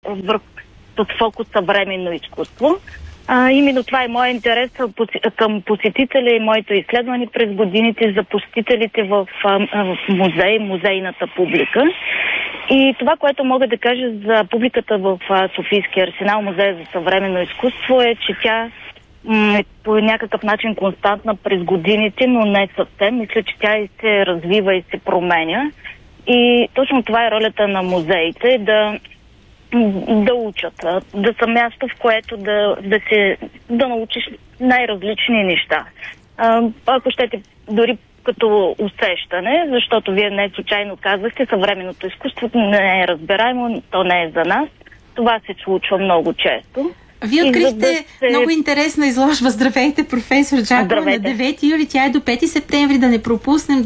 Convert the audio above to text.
под фокус съвременно изкуство. Именно това е моят интерес към посетителя и моето изследване през годините за посетителите в музейната публика. И това, което мога да кажа за публиката в Софийския арсенал, музея за съвременно изкуство, е, че тя е по някакъв начин константна през годините, но не съвсем. Мисля, че тя и се развива и се променя. И точно това е ролята на музеите, да учат, да са място, в което да научиш най-различни неща. Ако щете, дори като усещане, защото вие не случайно казахте, съвременното изкуство не е разбираемо, то не е за нас. Това се случва много често. Вие открихте много интересна изложба. Здравейте, професор Джакова, на 9 юли. Тя е до 5 септември, да не пропуснем.